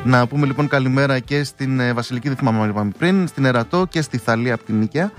Να πούμε λοιπόν καλημέρα και στην Βασιλική, δεν θυμάμαι αν είπαμε πριν, στην Ερατό και στη Θαλία από την Νίκαια.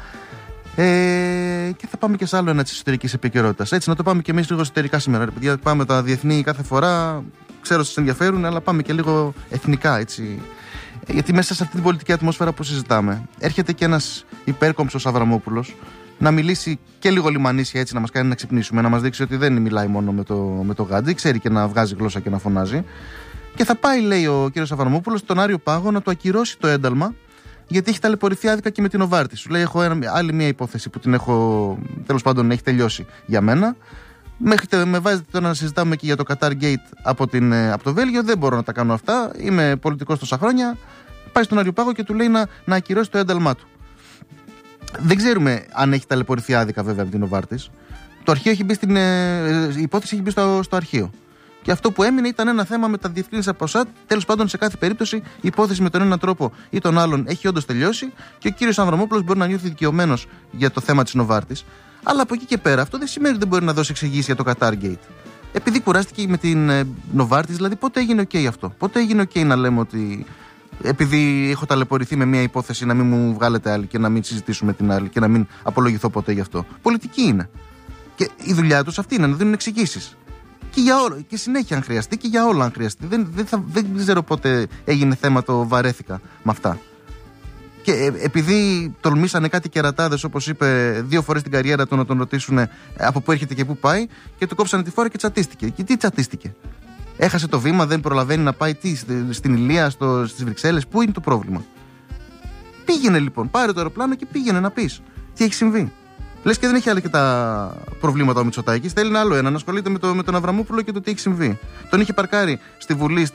Και θα πάμε και σε άλλο ένα της εσωτερικής επικαιρότητας. Έτσι, να το πάμε και εμείς λίγο εσωτερικά σήμερα. Παιδιά, πάμε τα διεθνή κάθε φορά. Ξέρω σας ενδιαφέρουν, αλλά πάμε και λίγο εθνικά, έτσι. Γιατί μέσα σε αυτή την πολιτική ατμόσφαιρα που συζητάμε, έρχεται και ένας υπέρκομψος Αβραμόπουλος να μιλήσει και λίγο λιμανίσια, έτσι, να μας κάνει να ξυπνήσουμε, να μας δείξει ότι δεν μιλάει μόνο με το γάντι, ξέρει και να βγάζει γλώσσα και να φωνάζει. Και θα πάει, λέει ο κύριος Αβραμόπουλος, στον Άριο Πάγο να του ακυρώσει το ένταλμα, γιατί έχει ταλαιπωρηθεί άδικα και με την Νοβάρτη. Σου λέει: έχω άλλη μια υπόθεση που την έχω, τέλος πάντων, έχει τελειώσει για μένα. Με βάζετε τώρα να συζητάμε και για το Qatar Gate από το Βέλγιο. Δεν μπορώ να τα κάνω αυτά. Είμαι πολιτικός τόσα χρόνια. Πάει στον Άριο Πάγο και του λέει να ακυρώσει το ένταλμά του. Δεν ξέρουμε αν έχει ταλαιπωρηθεί άδικα, βέβαια, με την Νοβάρτη. Το αρχείο έχει μπει η υπόθεση έχει μπει στο αρχείο. Και αυτό που έμεινε ήταν ένα θέμα με τα διευκρίνηση από εσά. Τέλος πάντων, σε κάθε περίπτωση, η υπόθεση με τον έναν τρόπο ή τον άλλον έχει όντως τελειώσει και ο κύριος Αβραμόπουλος μπορεί να νιώθει δικαιωμένος για το θέμα της Νοβάρτης. Αλλά από εκεί και πέρα, αυτό δεν σημαίνει ότι δεν μπορεί να δώσει εξηγήσεις για το Qatar Gate. Επειδή κουράστηκε με την Νοβάρτης, δηλαδή πότε έγινε OK αυτό. Πότε έγινε OK να λέμε ότι επειδή έχω ταλαιπωρηθεί με μια υπόθεση να μην μου βγάλετε άλλη και να μην συζητήσουμε την άλλη και να μην απολογηθώ ποτέ γι' αυτό. Πολιτική είναι. Και η δουλειά τους αυτή είναι να δίνουν εξηγήσεις. Και για όλο, και συνέχεια αν χρειαστεί και για όλα αν χρειαστεί. Δεν ξέρω πότε έγινε θέμα, το βαρέθηκα με αυτά. Και επειδή τολμήσανε κάτι κερατάδες, όπως είπε, 2 φορές στην καριέρα του να τον ρωτήσουν από πού έρχεται και πού πάει, και του κόψανε τη φόρα και τσατίστηκε. Και τι τσατίστηκε? Έχασε το βήμα, δεν προλαβαίνει να πάει στην Ηλία, στις Βρυξέλλες? Πού είναι το πρόβλημα? Πήγαινε λοιπόν, πάρε το αεροπλάνο και πήγαινε να πεις τι έχει συμβεί. Λες και δεν έχει άλλα και τα προβλήματα ο Μητσοτάκης. Θέλει άλλο ένα, να ασχολείται με τον Αβραμόπουλο και το τι έχει συμβεί. Τον είχε παρκάρει στη Βουλή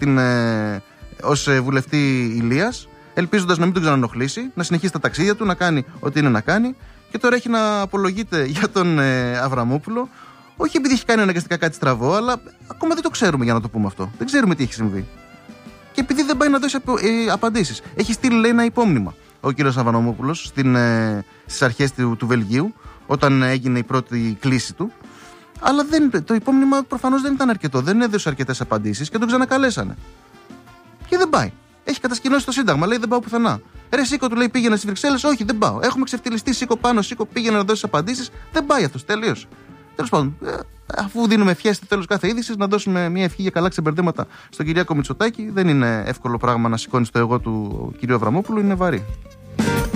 ως βουλευτή Ηλίας, ελπίζοντας να μην τον ξανανοχλήσει, να συνεχίσει τα ταξίδια του, να κάνει ό,τι είναι να κάνει. Και τώρα έχει να απολογείται για τον Αβραμόπουλο. Όχι επειδή έχει κάνει αναγκαστικά κάτι στραβό, αλλά ακόμα δεν το ξέρουμε, για να το πούμε αυτό. Δεν ξέρουμε τι έχει συμβεί. Και επειδή δεν πάει να δώσει απαντήσεις. Έχει στείλει, λέει, ένα υπόμνημα ο κύριος Αβραμόπουλος στις αρχές του Βελγίου, όταν έγινε η πρώτη κλήση του. Αλλά το υπόμνημα προφανώς δεν ήταν αρκετό. Δεν έδωσε αρκετές απαντήσεις και τον ξανακαλέσανε. Και δεν πάει. Έχει κατασκηνώσει το Σύνταγμα, λέει: δεν πάω πουθενά. Ρε Σίκο, του λέει: πήγαινε στις Βρυξέλλες. Όχι, δεν πάω. Έχουμε ξεφτυλιστεί. Σίκο πάνω, Σίκο, πήγαινε να δώσει απαντήσεις. Δεν πάει αυτός. Τελείωσε. Τέλος πάντων, αφού δίνουμε ευχές στο τέλος κάθε είδησης, να δώσουμε μια ευχή για καλά ξεμπερδέματα στον Κυριάκο Μητσοτάκη. Δεν είναι εύκολο πράγμα να σηκώνει το εγώ του κυρίου Αβραμόπουλου, είναι βαρύ.